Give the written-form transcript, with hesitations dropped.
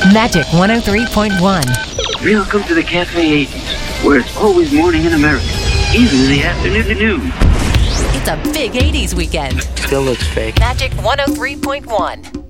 Magic 103.1. Welcome to the Cafe 80s, where it's always morning in America, even in the afternoon. It's a big 80s weekend. Still looks fake. Magic 103.1.